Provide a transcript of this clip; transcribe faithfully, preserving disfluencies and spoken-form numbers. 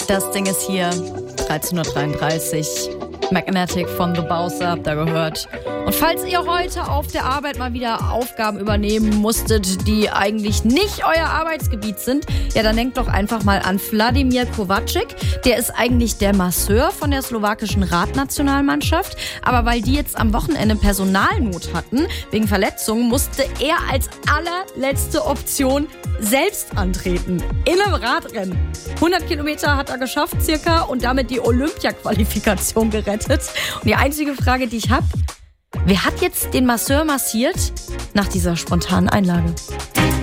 Das Ding ist hier, dreizehn Uhr dreiunddreißig. Magnetic von The Bowser habt ihr gehört. Und falls ihr heute auf der Arbeit mal wieder Aufgaben übernehmen musstet, die eigentlich nicht euer Arbeitsgebiet sind, ja, dann denkt doch einfach mal an Vladimir Kovacic. Der ist eigentlich der Masseur von der slowakischen Radnationalmannschaft. Aber weil die jetzt am Wochenende Personalnot hatten, wegen Verletzungen, musste er als allerletzte Option selbst antreten. In einem Radrennen. hundert Kilometer hat er geschafft circa und damit die Olympia-Qualifikation gerettet. Und die einzige Frage, die ich habe, wer hat jetzt den Masseur massiert nach dieser spontanen Einlage?